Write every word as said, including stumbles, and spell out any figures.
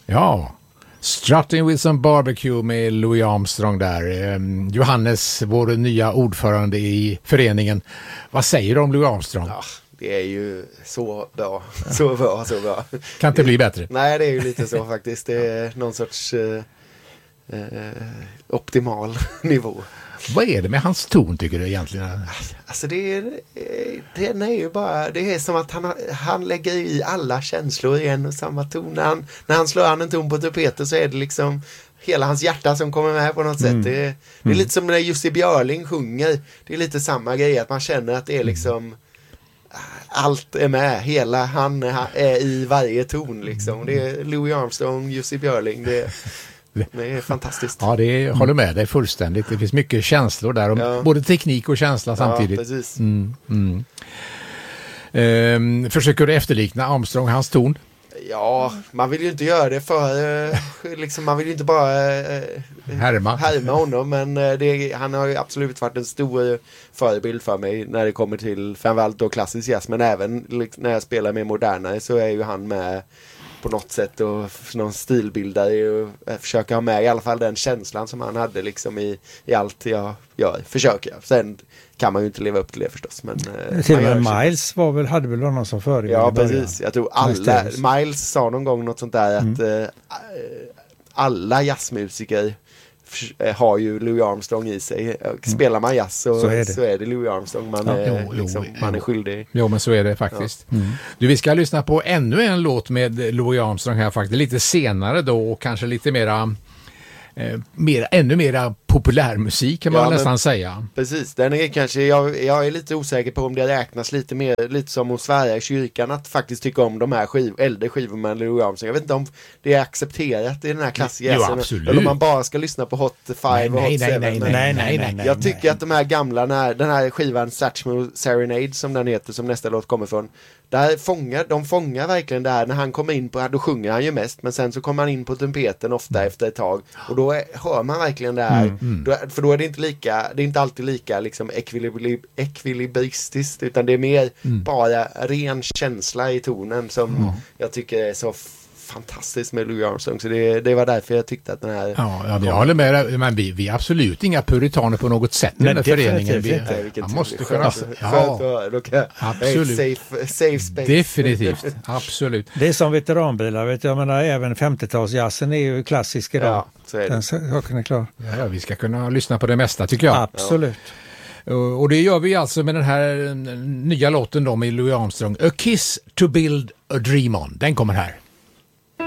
Ja, Strutting with some barbecue med Louis Armstrong där. Um, Johannes, vår nya ordförande i föreningen. Vad säger du om Louis Armstrong? Ja, det är ju så bra, så bra, så bra. Kan inte bli bättre. Nej, det är ju lite så faktiskt. Det är någon sorts eh, eh, optimal nivå. Vad är det med hans ton tycker du egentligen? Alltså det är, det är ju bara, det är som att han, han lägger i alla känslor i en och samma ton. När han, när han slår an en ton på trumpeten så är det liksom hela hans hjärta som kommer med på något mm. sätt. Det är, det är lite som när Jussi Björling sjunger. Det är lite samma grej, att man känner att det är liksom allt är med, hela han är, är i varje ton liksom. Det är Louis Armstrong, Jussi Björling, det är Det är fantastiskt. Ja, det är, håller med dig fullständigt. Det finns mycket känslor där. Om ja. Både teknik och känsla samtidigt. Ja, precis. Mm, mm. Ehm, försöker du efterlikna Armstrong, hans ton? Ja, man vill ju inte göra det för liksom, man vill ju inte bara eh, härma. härma honom, men det, han har ju absolut varit en stor förebild för mig när det kommer till framförallt då klassisk jazz, men även liksom, när jag spelar med modernare så är ju han med på något sätt och någon stilbildare och försöka ha med i alla fall den känslan som han hade liksom i, i allt jag gör. Försöker jag. Sen kan man ju inte leva upp till det förstås. Men, till och med Miles var väl, hade väl någon som förebild. Ja, precis. Jag tror alla, Miles sa någon gång något sånt där mm. att äh, alla jazzmusiker har ju Louis Armstrong i sig. Spelar man jazz så, så, är, det. så är det Louis Armstrong man, ja, är, jo, liksom, jo, man är skyldig. Jo, men så är det faktiskt. Ja. Mm. Du, vi ska lyssna på ännu en låt med Louis Armstrong här faktiskt. Lite senare då och kanske lite mera eh, mer, ännu mera populärmusik kan man ja, nästan säga. Precis, den är kanske, jag, jag är lite osäker på om det räknas lite mer, lite som hos Sverige i kyrkan att faktiskt tycka om de här skiv, äldre skivorna med Louis Armstrong. Jag vet inte om det är accepterat i den här klassiska jazzen, eller om man bara ska lyssna på Hot Five och Hot Seven. Nej, nej, nej, nej, nej, nej. Jag tycker nej. att de här gamla, när, den här skivan Satchmo Serenade som den heter, som nästa låt kommer från, där fångar, de fångar verkligen det här, när han kommer in på, då sjunger han ju mest, men sen så kommer han in på trumpeten ofta mm. efter ett tag, och då är, hör man verkligen det här, mm, mm. Då, för då är det inte lika, det är inte alltid lika liksom ekvilibri, ekvilibristiskt, utan det är mer mm. bara ren känsla i tonen som mm. jag tycker är så fantastiskt med Louis Armstrong, så det, det var därför jag tyckte att den här ja, ja jag håller med, men vi, vi är absolut inga puritaner på något sätt i den här föreningen. Vi, Nej, man måste kunna alltså, ja, då kan absolut. Safe, safe space. Definitivt, absolut. Det är som veteranbilar, vet jag, menar, även femtiotalsjazzen är ju klassisk idag. Ja, så är det. Den saken är klar. Ja, vi ska kunna lyssna på det mesta tycker jag. Absolut. Ja. Och det gör vi alltså med den här nya låten då med Louis Armstrong, A Kiss to Build a Dream On. Den kommer här.